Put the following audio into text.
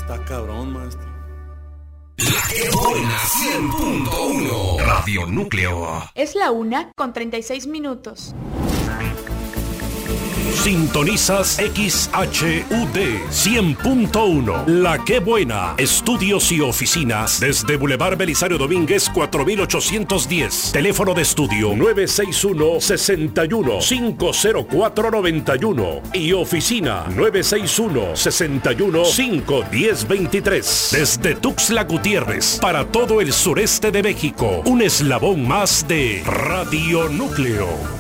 Está cabrón, maestro. La que buena 100.1 Radio Núcleo. Es la 1:36. Sintonizas XHUD 100.1. La que buena. Estudios y oficinas desde Boulevard Belisario Domínguez 4810. Teléfono de estudio 961-61-50491 y oficina 961-61-51023. Desde Tuxtla Gutiérrez para todo el sureste de México. Un eslabón más de Radio Núcleo.